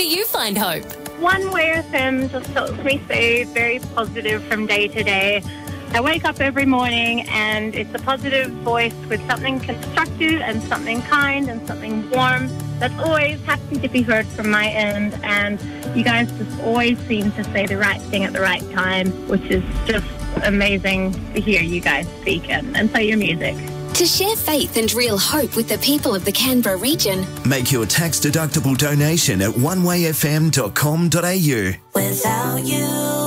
do you find hope? One Way FM just helps me stay very positive from day to day. I wake up every morning and it's a positive voice with something constructive and something kind and something warm that's always happy to be heard from my end. And you guys just always seem to say the right thing at the right time, which is just amazing to hear you guys speak and play your music. To share faith and real hope with the people of the Canberra region, make your tax-deductible donation at onewayfm.com.au. Without you.